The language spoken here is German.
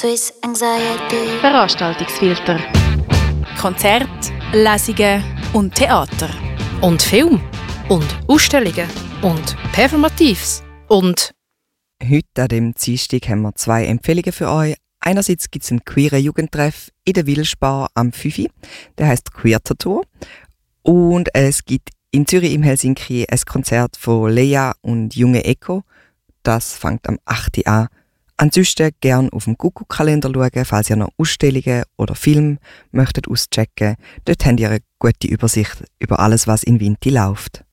face anxiety. Veranstaltungsfilter. Konzerte, Lesungen und Theater. Und Film. Und Ausstellungen. Und Performatives. Und... Heute an dem Dienstag haben wir 2 Empfehlungen für euch. Einerseits gibt es einen queeren Jugendtreff in der Wilspar am 5. Der heisst Queer Tattoo. Und es gibt in Zürich im Helsinki ein Konzert von Leia und Junge Echo. Das fängt am 8. an. Ansonsten gerne auf dem Kuckuck-Kalender schauen, falls ihr noch Ausstellungen oder Filme möchtet auschecken. Dort habt ihr eine gute Übersicht über alles, was in Vinti läuft.